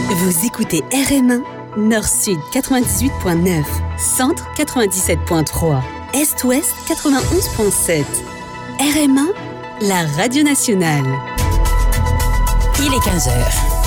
Vous écoutez RM1, Nord-Sud 98.9, Centre 97.3, Est-Ouest 91.7. RM1, la radio nationale. Il est 15h.